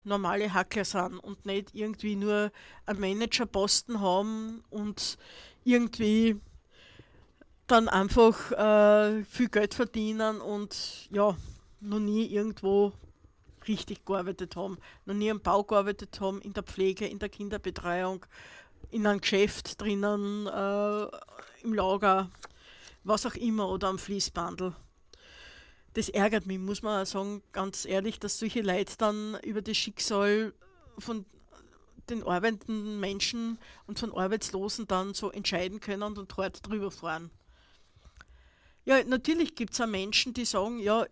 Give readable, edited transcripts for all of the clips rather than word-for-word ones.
normale Hackler sind und nicht irgendwie nur einen Managerposten haben und irgendwie dann einfach viel Geld verdienen und ja, noch nie irgendwo richtig gearbeitet haben, noch nie am Bau gearbeitet haben, in der Pflege, in der Kinderbetreuung, in einem Geschäft drinnen, im Lager, was auch immer oder am Fließbandel. Das ärgert mich, muss man auch sagen, ganz ehrlich, dass solche Leute dann über das Schicksal von den arbeitenden Menschen und von Arbeitslosen dann so entscheiden können und hart drüber fahren. Ja, natürlich gibt es auch Menschen, die sagen, ja,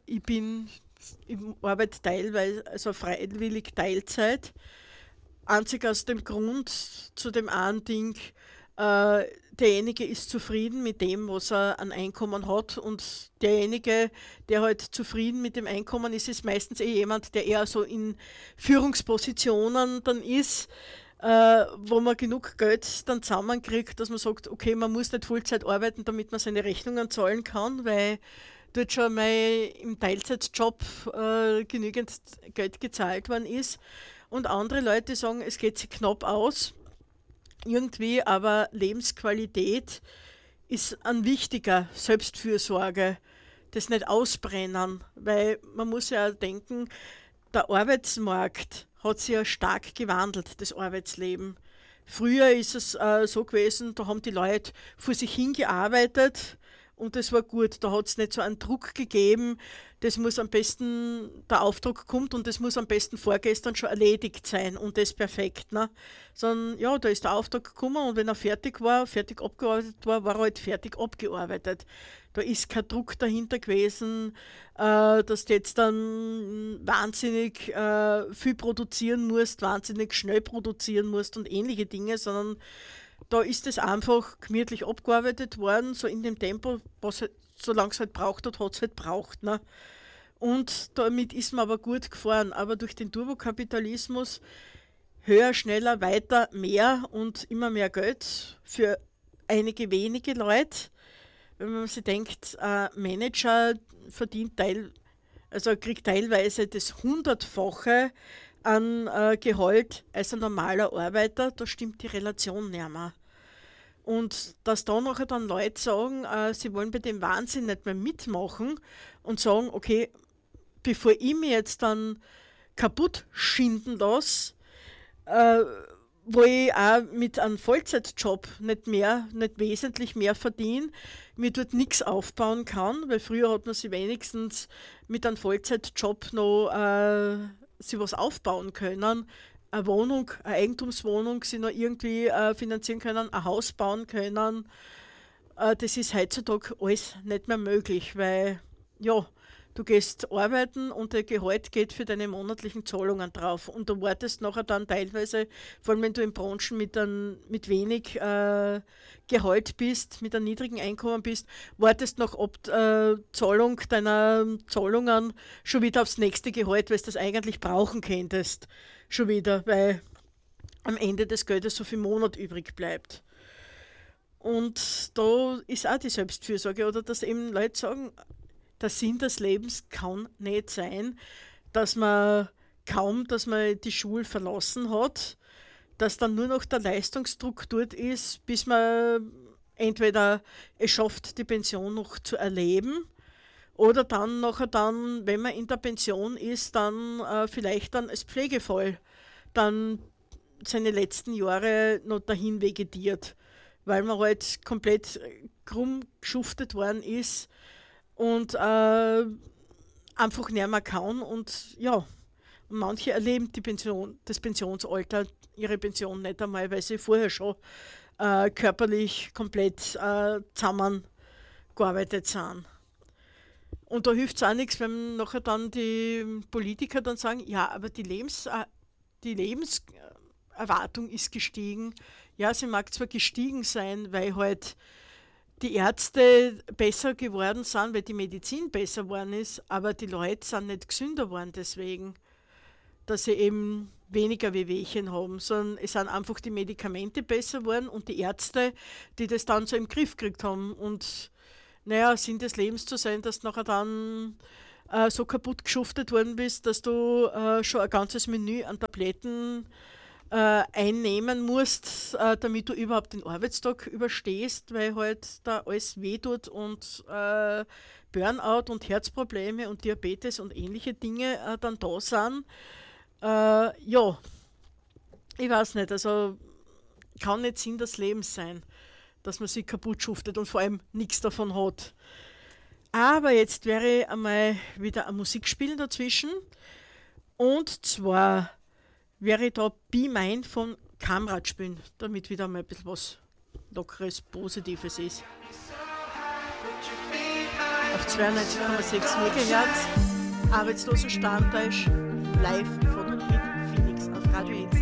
ich arbeite teilweise, also freiwillig Teilzeit, einzig aus dem Grund, zu dem einen Ding, derjenige ist zufrieden mit dem, was er an Einkommen hat und derjenige, der halt zufrieden mit dem Einkommen ist, ist meistens jemand, der eher so in Führungspositionen dann ist, wo man genug Geld dann zusammenkriegt, dass man sagt, okay, man muss nicht Vollzeit arbeiten, damit man seine Rechnungen zahlen kann, weil dort schon mal im Teilzeitjob genügend Geld gezahlt worden ist. Und andere Leute sagen, es geht sich knapp aus, irgendwie, aber Lebensqualität ist ein wichtiger, Selbstfürsorge, das nicht ausbrennen, weil man muss ja denken, der Arbeitsmarkt hat sich ja stark gewandelt, das Arbeitsleben. Früher ist es so gewesen, da haben die Leute vor sich hingearbeitet und das war gut. Da hat es nicht so einen Druck gegeben, das muss am besten, der Auftrag kommt und das muss am besten vorgestern schon erledigt sein und das perfekt. Ne? Sondern ja, da ist der Auftrag gekommen und wenn er fertig war, fertig abgearbeitet war, war er halt fertig abgearbeitet. Da ist kein Druck dahinter gewesen, dass du jetzt dann wahnsinnig viel produzieren musst, wahnsinnig schnell produzieren musst und ähnliche Dinge, sondern da ist es einfach gemütlich abgearbeitet worden, so in dem Tempo, was halt, solange es halt braucht hat es halt braucht. Ne? Und damit ist man aber gut gefahren. Aber durch den Turbokapitalismus höher, schneller, weiter, mehr und immer mehr Geld für einige wenige Leute. Wenn man sich denkt, ein Manager verdient also kriegt teilweise das Hundertfache an Gehalt als ein normaler Arbeiter, da stimmt die Relation nicht mehr. Und dass da nachher dann Leute sagen, sie wollen bei dem Wahnsinn nicht mehr mitmachen und sagen, okay, bevor ich mich jetzt dann kaputt schinden lasse, äh, wo ich auch mit einem Vollzeitjob nicht wesentlich mehr verdiene, mir dort nichts aufbauen kann, weil früher hat man sich wenigstens mit einem Vollzeitjob noch sich was aufbauen können, eine Wohnung, eine Eigentumswohnung, sie noch irgendwie finanzieren können, ein Haus bauen können. Das ist heutzutage alles nicht mehr möglich, weil ja, du gehst arbeiten und der Gehalt geht für deine monatlichen Zahlungen drauf und du wartest nachher dann teilweise, vor allem wenn du in Branchen mit wenig Gehalt bist, mit einem niedrigen Einkommen bist, wartest nach Abzahlung deiner Zahlungen schon wieder aufs nächste Gehalt, weil du das eigentlich brauchen könntest, schon wieder, weil am Ende des Geldes so viel Monat übrig bleibt. Und da ist auch die Selbstfürsorge, oder dass eben Leute sagen, der Sinn des Lebens kann nicht sein, dass man dass man die Schule verlassen hat, dass dann nur noch der Leistungsdruck dort ist, bis man entweder es schafft, die Pension noch zu erleben, oder dann nachher dann, wenn man in der Pension ist, dann vielleicht dann als Pflegefall dann seine letzten Jahre noch dahin vegetiert, weil man halt komplett krumm geschuftet worden ist und einfach nicht mehr kann und ja, und manche erleben das Pensionsalter, ihre Pension nicht einmal, weil sie vorher schon körperlich komplett zusammengearbeitet sind. Und da hilft es auch nichts, wenn nachher dann die Politiker dann sagen, ja, aber die Lebenserwartung ist gestiegen. Ja, sie mag zwar gestiegen sein, weil halt die Ärzte besser geworden sind, weil die Medizin besser geworden ist, aber die Leute sind nicht gesünder geworden deswegen, dass sie eben weniger Wehwehchen haben, sondern es sind einfach die Medikamente besser geworden und die Ärzte, die das dann so im Griff gekriegt haben. Und naja, Sinn des Lebens zu sein, dass du nachher dann so kaputt geschuftet worden bist, dass du schon ein ganzes Menü an Tabletten einnehmen musst, damit du überhaupt den Arbeitstag überstehst, weil halt da alles wehtut und Burnout und Herzprobleme und Diabetes und ähnliche Dinge dann da sind. Ja, ich weiß nicht, also kann nicht Sinn des Lebens sein, dass man sich kaputt schuftet und vor allem nichts davon hat. Aber jetzt wäre einmal wieder ein Musikspielen dazwischen. Und zwar wäre da Be Mine von Kamrad spielen, damit wieder mal ein bisschen was Lockeres, Positives ist. Auf 92,6 MHz, arbeitsloser Stammtisch, live von und mit Phoenix auf Radio 1.